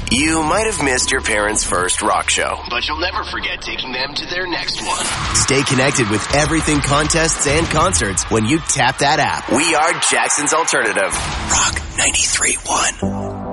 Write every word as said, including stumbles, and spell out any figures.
You might have missed your parents' first rock show, but you'll never forget taking them to their next one. Stay connected with everything contests and concerts when you tap that app. We are Jackson's Alternative. Rock ninety-three point one.